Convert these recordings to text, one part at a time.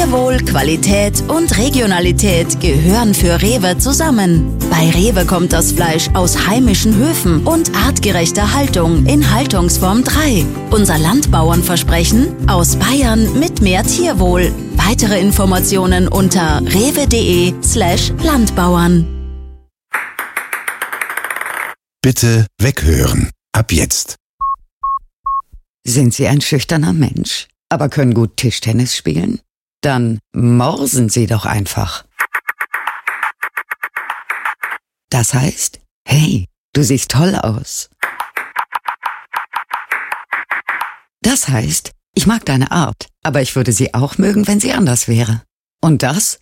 Tierwohl, Qualität und Regionalität gehören für Rewe zusammen. Bei Rewe kommt das Fleisch aus heimischen Höfen und artgerechter Haltung in Haltungsform 3. Unser Landbauernversprechen: aus Bayern mit mehr Tierwohl. Weitere Informationen unter rewe.de/Landbauern. Bitte weghören. Ab jetzt. Sind Sie ein schüchterner Mensch, aber können gut Tischtennis spielen? Dann morsen Sie doch einfach. Das heißt, hey, du siehst toll aus. Das heißt, ich mag deine Art, aber ich würde sie auch mögen, wenn sie anders wäre. Und das?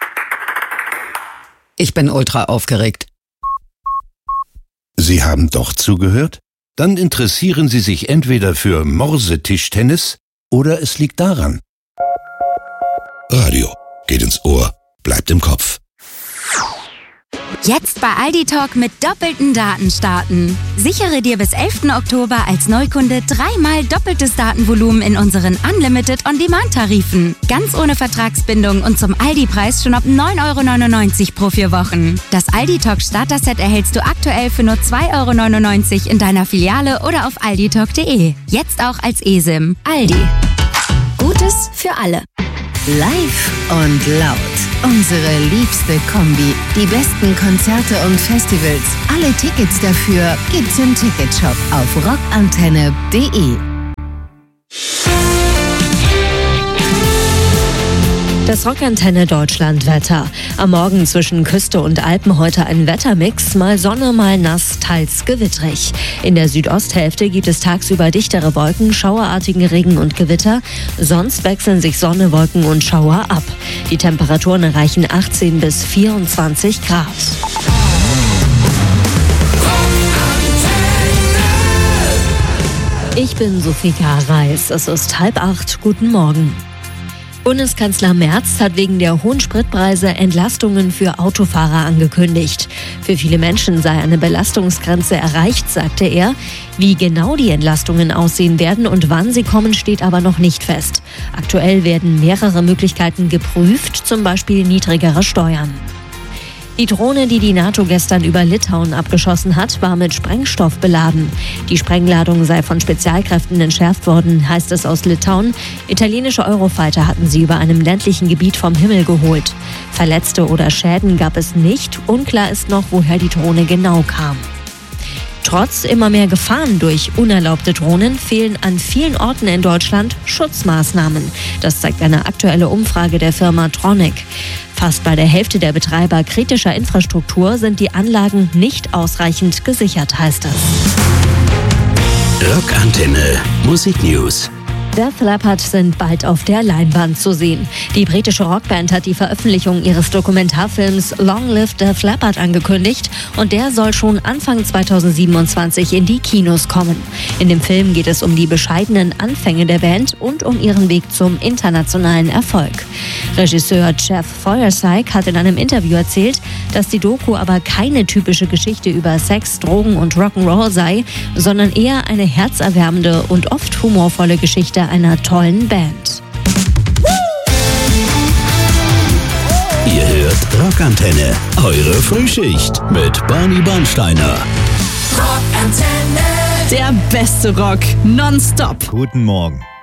Ich bin ultra aufgeregt. Sie haben doch zugehört? Dann interessieren Sie sich entweder für Morsetischtennis oder es liegt daran. Radio geht ins Ohr, bleibt im Kopf. Jetzt bei Aldi Talk mit doppelten Daten starten. Sichere dir bis 11. Oktober als Neukunde 3-mal doppeltes Datenvolumen in unseren Unlimited On-Demand-Tarifen. Ganz ohne Vertragsbindung und zum Aldi-Preis schon ab 9,99 € pro 4 Wochen. Das Aldi Talk Starter-Set erhältst du aktuell für nur 2,99 € in deiner Filiale oder auf alditalk.de. Jetzt auch als eSIM. Aldi. Gutes für alle. Live und laut. Unsere liebste Kombi. Die besten Konzerte und Festivals. Alle Tickets dafür gibt's im Ticketshop auf rockantenne.de. Das Rockantenne Deutschland-Wetter. Am Morgen zwischen Küste und Alpen heute ein Wettermix, mal Sonne, mal nass, teils gewittrig. In der Südosthälfte gibt es tagsüber dichtere Wolken, schauerartigen Regen und Gewitter. Sonst wechseln sich Sonne, Wolken und Schauer ab. Die Temperaturen erreichen 18 bis 24 Grad. Ich bin Sophika Reis. Es ist 7:30. Guten Morgen. Bundeskanzler Merz hat wegen der hohen Spritpreise Entlastungen für Autofahrer angekündigt. Für viele Menschen sei eine Belastungsgrenze erreicht, sagte er. Wie genau die Entlastungen aussehen werden und wann sie kommen, steht aber noch nicht fest. Aktuell werden mehrere Möglichkeiten geprüft, zum Beispiel niedrigere Steuern. Die Drohne, die die NATO gestern über Litauen abgeschossen hat, war mit Sprengstoff beladen. Die Sprengladung sei von Spezialkräften entschärft worden, heißt es aus Litauen. Italienische Eurofighter hatten sie über einem ländlichen Gebiet vom Himmel geholt. Verletzte oder Schäden gab es nicht. Unklar ist noch, woher die Drohne genau kam. Trotz immer mehr Gefahren durch unerlaubte Drohnen fehlen an vielen Orten in Deutschland Schutzmaßnahmen. Das zeigt eine aktuelle Umfrage der Firma Tronic. Fast bei der Hälfte der Betreiber kritischer Infrastruktur sind die Anlagen nicht ausreichend gesichert, heißt es. Rockantenne Musik News. Def Leppard sind bald auf der Leinwand zu sehen. Die britische Rockband hat die Veröffentlichung ihres Dokumentarfilms Long Live Def Leppard angekündigt und der soll schon Anfang 2027 in die Kinos kommen. In dem Film geht es um die bescheidenen Anfänge der Band und um ihren Weg zum internationalen Erfolg. Regisseur Jeff Feuersyke hat in einem Interview erzählt, dass die Doku aber keine typische Geschichte über Sex, Drogen und Rock'n'Roll sei, sondern eher eine herzerwärmende und oft humorvolle Geschichte einer tollen Band. Ihr hört Rockantenne, eure Frühschicht mit Barney Bernsteiner. Rockantenne. Der beste Rock, nonstop. Guten Morgen.